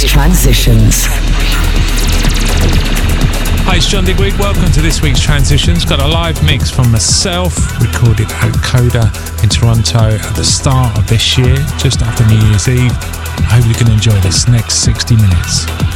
week's Transitions. Hi, it's John Digweed. Welcome to this week's Transitions. Got a live mix from myself, recorded at Coda in Toronto at the start of this year, just after New Year's Eve. I hope you can enjoy this next 60 minutes.